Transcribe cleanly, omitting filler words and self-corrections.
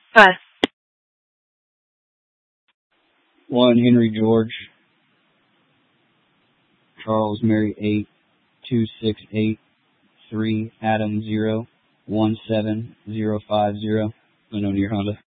Bus. 1 Henry George, Charles Mary 8, 268, 3 Adam 0, 17050. Unknown to your Honda.